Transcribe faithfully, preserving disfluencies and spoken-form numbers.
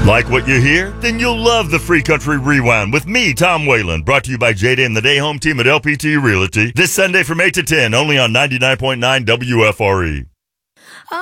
Like what you hear? Then you'll love the Free Country Rewind with me, Tom Whalen, brought to you by Jada and the Day Home Team at L P T Realty. This Sunday from eight to ten, only on ninety-nine point nine W F R E.